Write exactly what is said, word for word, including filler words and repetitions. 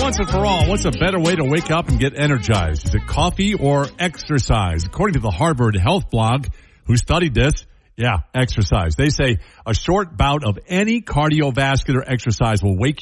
once and for all, what's a better way to wake up and get energized? Is it coffee or exercise? According to the Harvard Health blog, who studied this, yeah, exercise. They say a short bout of any cardiovascular exercise will wake